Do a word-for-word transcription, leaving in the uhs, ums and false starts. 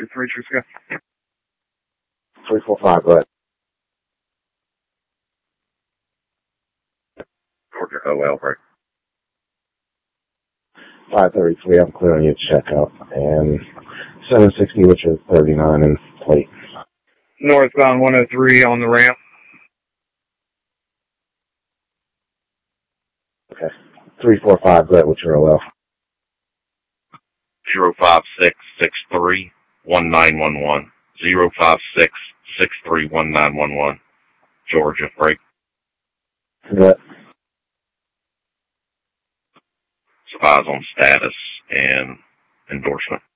Georgia three Trisco. three four five, go ahead. Georgia O L, right? five thirty-three, I'm clear on your checkout. And seven sixty, which is thirty-nine in plate. Northbound one oh three on the ramp. Okay. three four five, go ahead with your O L. Zero five six six three one nine one one. Zero five six six three one nine one one. Georgia Freight. Good. Supplies on status and endorsement.